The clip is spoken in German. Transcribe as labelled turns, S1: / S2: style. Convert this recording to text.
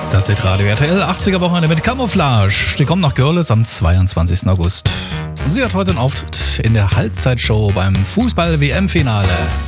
S1: Das ist Radio RTL 80er Wochenende mit Camouflage. Die kommen nach Görlitz am 22. August. Sie hat heute einen Auftritt in der Halbzeitshow beim Fußball-WM-Finale.